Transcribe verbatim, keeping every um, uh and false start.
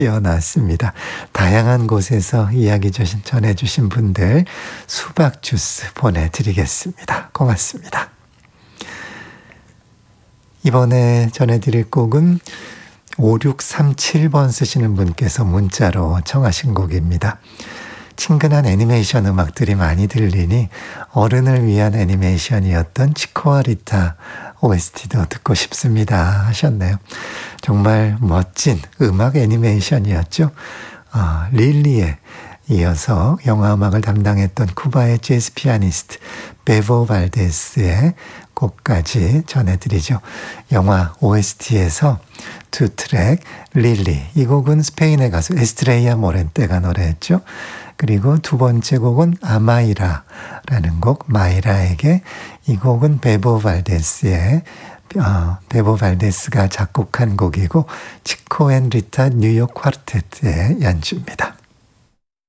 띄어놨습니다. 다양한 곳에서 이야기 주신, 전해주신 분들 수박 주스 보내드리겠습니다. 고맙습니다. 이번에 전해드릴 곡은 오육삼칠 번 쓰시는 분께서 문자로 청하신 곡입니다. 친근한 애니메이션 음악들이 많이 들리니 어른을 위한 애니메이션이었던 치코와 리타 오에스티도 듣고 싶습니다 하셨네요. 정말 멋진 음악 애니메이션이었죠. 어, 릴리에 이어서 영화 음악을 담당했던 쿠바의 재즈 피아니스트 베보 발데스의 곡까지 전해드리죠. 영화 오에스티에서 두 트랙 릴리, 이 곡은 스페인의 가수 에스트레이아 모렌테가 노래했죠. 그리고 두 번째 곡은 아마이라라는 곡, 마이라에게, 이 곡은 베보 발데스의 어, 베보 발데스가 작곡한 곡이고 치코 앤 리타 뉴욕 쿼르테트의 연주입니다.